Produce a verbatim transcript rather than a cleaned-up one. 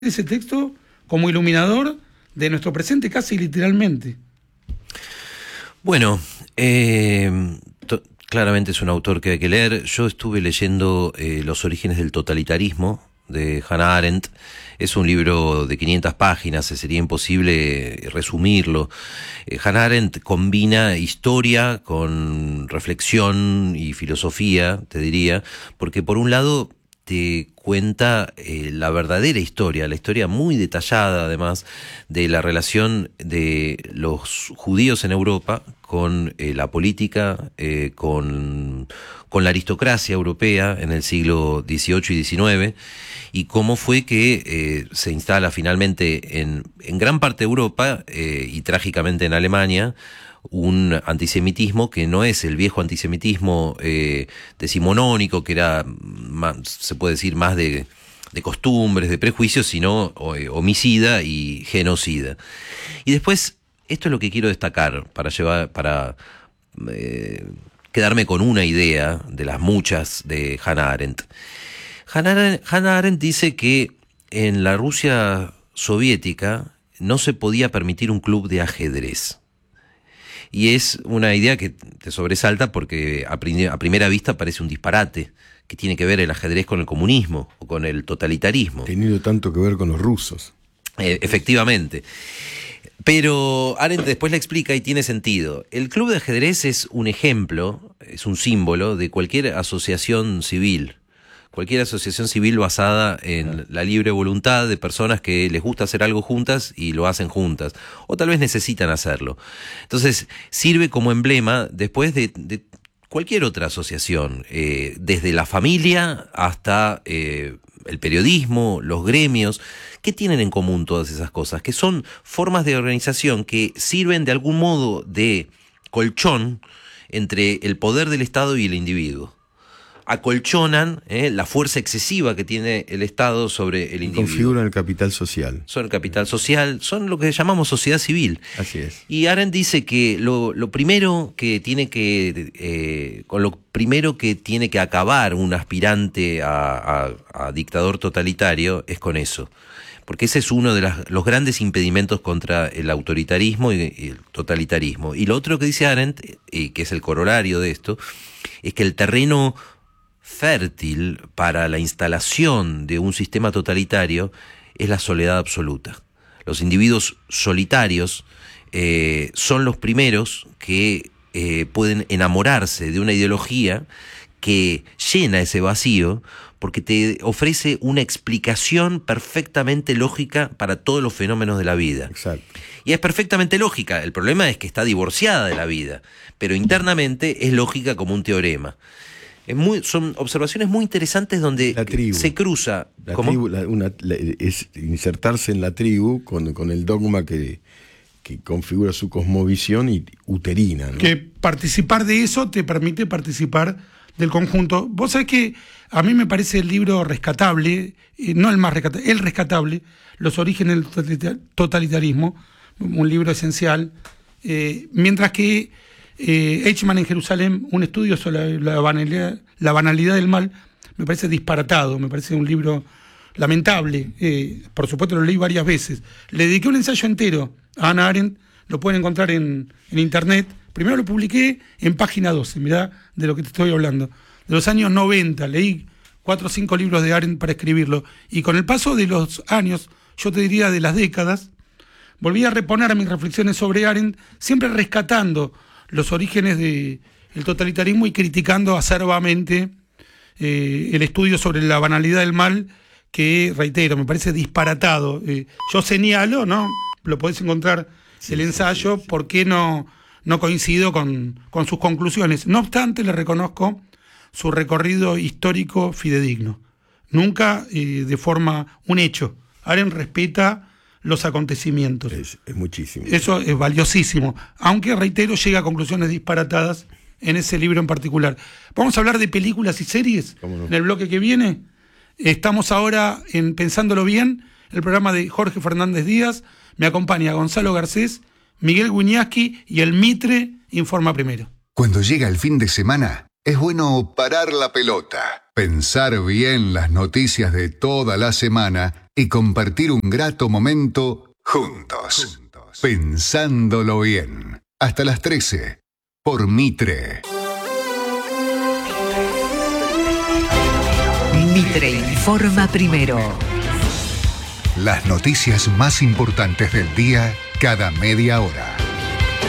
ese texto como iluminador de nuestro presente casi literalmente. Bueno, eh, to- claramente es un autor que hay que leer. Yo estuve leyendo eh, Los orígenes del totalitarismo de Hannah Arendt. Es un libro de quinientas páginas, sería imposible resumirlo. Eh, Hannah Arendt combina historia con reflexión y filosofía, te diría, porque por un lado te cuenta eh, la verdadera historia, la historia muy detallada además de la relación de los judíos en Europa con eh, la política, eh, con, con la aristocracia europea en el siglo dieciocho y diecinueve, y cómo fue que eh, se instala finalmente en, en gran parte de Europa eh, y trágicamente en Alemania un antisemitismo que no es el viejo antisemitismo eh, decimonónico, que era, más, se puede decir, más de, de costumbres, de prejuicios, sino eh, homicida y genocida. Y después, esto es lo que quiero destacar para llevar, para eh, quedarme con una idea de las muchas de Hannah Arendt. Hannah Arendt, Hannah Arendt dice que en la Rusia soviética no se podía permitir un club de ajedrez. Y es una idea que te sobresalta porque a, prim- a primera vista parece un disparate. ¿Qué tiene que ver el ajedrez con el comunismo o con el totalitarismo? Tenido tanto que ver con los rusos. Eh, efectivamente. Pero Arendt después le explica y tiene sentido. El club de ajedrez es un ejemplo, es un símbolo de cualquier asociación civil. Cualquier asociación civil basada en la libre voluntad de personas que les gusta hacer algo juntas y lo hacen juntas, o tal vez necesitan hacerlo. Entonces, sirve como emblema después de, de cualquier otra asociación, eh, desde la familia hasta eh, el periodismo, los gremios. ¿Qué tienen en común todas esas cosas? Que son formas de organización que sirven de algún modo de colchón entre el poder del Estado y el individuo. Acolchonan eh, la fuerza excesiva que tiene el Estado sobre el individuo. Configuran el capital social. Son el capital social, son lo que llamamos sociedad civil. Así es. Y Arendt dice que lo, lo primero que tiene que, eh, con lo primero que tiene que acabar un aspirante a, a, a dictador totalitario es con eso. Porque ese es uno de las, los grandes impedimentos contra el autoritarismo y, y el totalitarismo. Y lo otro que dice Arendt, y que es el corolario de esto, es que el terreno fértil para la instalación de un sistema totalitario es la soledad absoluta. Los individuos solitarios eh, son los primeros que eh, pueden enamorarse de una ideología que llena ese vacío porque te ofrece una explicación perfectamente lógica para todos los fenómenos de la vida. Exacto. Y es perfectamente lógica. El problema es que está divorciada de la vida, pero internamente es lógica como un teorema. Es muy, son observaciones muy interesantes donde se cruza. La ¿Cómo? tribu, la, una, la, es insertarse en la tribu con, con el dogma que, que configura su cosmovisión y uterina, ¿no? Que participar de eso te permite participar del conjunto. Vos sabés que a mí me parece el libro rescatable, eh, no el más rescatable, el rescatable, Los orígenes del totalitarismo, un libro esencial, eh, mientras que Eh, Eichmann en Jerusalén, un estudio sobre la, la, banalidad, la banalidad del mal, me parece disparatado, me parece un libro lamentable. Eh, por supuesto lo leí varias veces. Le dediqué un ensayo entero a Hannah Arendt, lo pueden encontrar en, en internet. Primero lo publiqué en página doce, mirá de lo que te estoy hablando. De los años noventa, leí cuatro o cinco libros de Arendt para escribirlo. Y con el paso de los años, yo te diría de las décadas, volví a reponer mis reflexiones sobre Arendt, siempre rescatando los orígenes del totalitarismo y criticando acerbamente eh, el estudio sobre la banalidad del mal, que, reitero, me parece disparatado. Eh, yo señalo, ¿no? Lo podés encontrar sí, el ensayo, sí, sí, sí. ¿Por qué no, no coincido con, con sus conclusiones? No obstante, le reconozco su recorrido histórico fidedigno. Nunca eh, de forma un hecho. Arendt respeta los acontecimientos. Es, es muchísimo. Eso es valiosísimo, aunque, reitero, llega a conclusiones disparatadas en ese libro en particular. Vamos a hablar de películas y series no? en el bloque que viene. Estamos ahora en Pensándolo Bien, el programa de Jorge Fernández Díaz. Me acompaña Gonzalo Garcés, Miguel Wiñaski y el Mitre Informa Primero. Cuando llega el fin de semana, es bueno parar la pelota, pensar bien las noticias de toda la semana y compartir un grato momento juntos. Pensándolo bien. Hasta las trece. Por Mitre. Mitre informa primero. Las noticias más importantes del día cada media hora.